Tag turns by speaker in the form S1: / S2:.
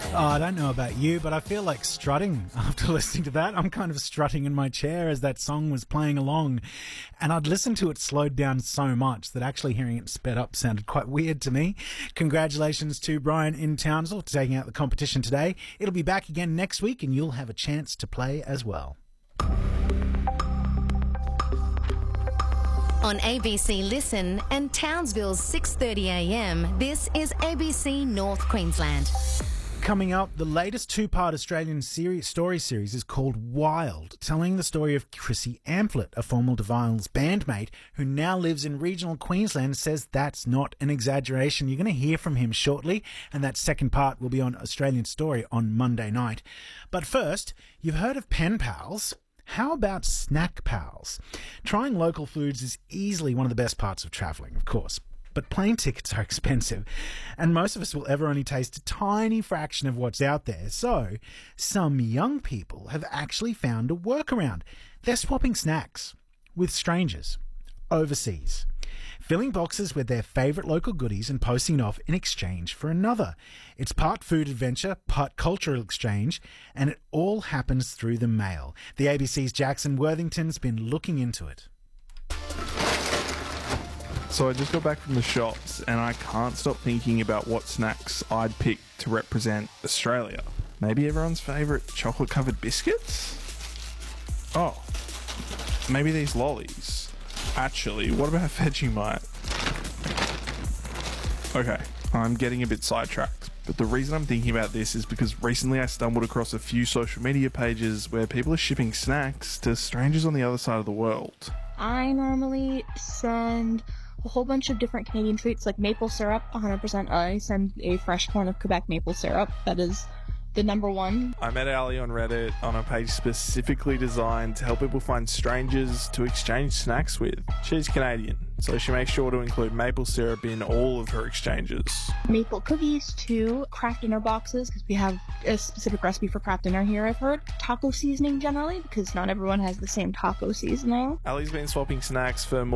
S1: Oh, I don't know about you, but I feel like strutting after listening to that. I'm kind of strutting in my chair as that song was playing along. And I'd listened to it slowed down so much that actually hearing it sped up sounded quite weird to me. Congratulations to Brian in Townsville for taking out the competition today. It'll be back again next week and you'll have a chance to play as well.
S2: On ABC Listen and Townsville's 6:30am, this is ABC North Queensland.
S1: Coming up, the latest two-part Australian story series is called Wild, telling the story of Chrissy Amphlett, a former Deviles bandmate who now lives in regional Queensland, says that's not an exaggeration. You're going to hear from him shortly, and that second part will be on Australian Story on Monday night. But first, you've heard of pen pals. How about snack pals? Trying local foods is easily one of the best parts of travelling, of course. But plane tickets are expensive, and most of us will ever only taste a tiny fraction of what's out there. So, some young people have actually found a workaround. They're swapping snacks with strangers overseas, filling boxes with their favourite local goodies and posting it off in exchange for another. It's part food adventure, part cultural exchange, and it all happens through the mail. The ABC's Jackson Worthington's been looking into it.
S3: So I just got back from the shops and I can't stop thinking about what snacks I'd pick to represent Australia. Maybe everyone's favourite chocolate-covered biscuits? Oh, maybe these lollies. Actually, what about Vegemite? Okay, I'm getting a bit sidetracked, but the reason I'm thinking about this is because recently I stumbled across a few social media pages where people are shipping snacks to strangers on the other side of the world.
S4: I normally send a whole bunch of different Canadian treats like maple syrup, 100%. I send a fresh corn of Quebec maple syrup. That is the number one.
S3: I met Ali on Reddit on a page specifically designed to help people find strangers to exchange snacks with. She's Canadian, so she makes sure to include maple syrup in all of her exchanges.
S4: Maple cookies too, Kraft dinner boxes, because we have a specific recipe for Kraft dinner here, I've heard. Taco seasoning generally, because not everyone has the same taco seasoning.
S3: Ali's been swapping snacks for more